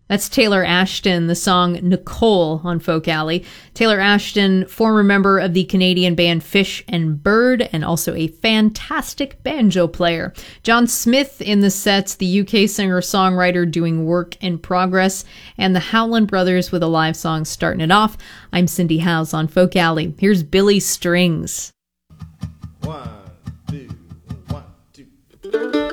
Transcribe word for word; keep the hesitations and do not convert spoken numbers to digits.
That's Taylor Ashton, the song Nicole on Folk Alley. Taylor Ashton, former member of the Canadian band Fish and Bird, and also a fantastic banjo player. John Smith in the sets, the U K singer-songwriter doing Work in Progress, and the Howland Brothers with a live song starting it off. I'm Cindy Howes on Folk Alley. Here's Billy Strings. One, two, one, two.